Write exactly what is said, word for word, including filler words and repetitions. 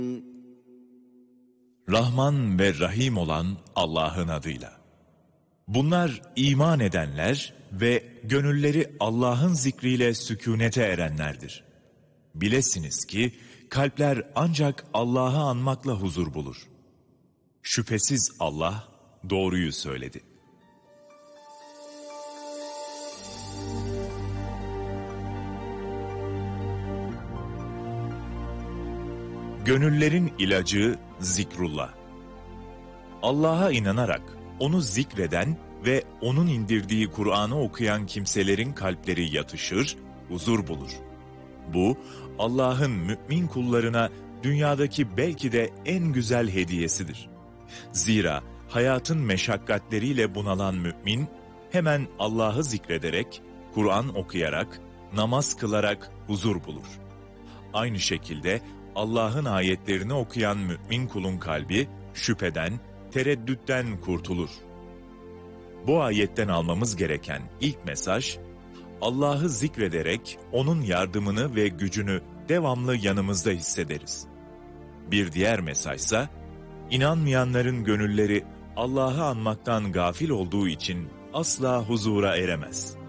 Rahman ve Rahim olan Allah'ın adıyla. Bunlar iman edenler ve gönülleri Allah'ın zikriyle sükûnete erenlerdir. Bilesiniz ki kalpler ancak Allah'ı anmakla huzur bulur. Şüphesiz Allah doğruyu söyledi. Gönüllerin ilacı zikrullah. Allah'a inanarak onu zikreden ve onun indirdiği Kur'an'ı okuyan kimselerin kalpleri yatışır, huzur bulur. Bu, Allah'ın mümin kullarına dünyadaki belki de en güzel hediyesidir. Zira hayatın meşakkatleriyle bunalan mümin, hemen Allah'ı zikrederek, Kur'an okuyarak, namaz kılarak huzur bulur. Aynı şekilde Allah'ın ayetlerini okuyan mümin kulun kalbi, şüpheden, tereddütten kurtulur. Bu ayetten almamız gereken ilk mesaj, Allah'ı zikrederek onun yardımını ve gücünü devamlı yanımızda hissederiz. Bir diğer mesajsa, inanmayanların gönülleri Allah'ı anmaktan gafil olduğu için asla huzura eremez.